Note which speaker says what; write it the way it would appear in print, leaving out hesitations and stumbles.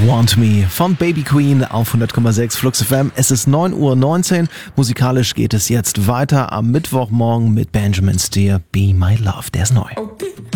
Speaker 1: Want Me von Baby Queen auf 100,6 Flux FM. Es ist 9:19 Uhr. Musikalisch geht es jetzt weiter am Mittwochmorgen mit Benjamin Steer. Be My Love, der ist neu.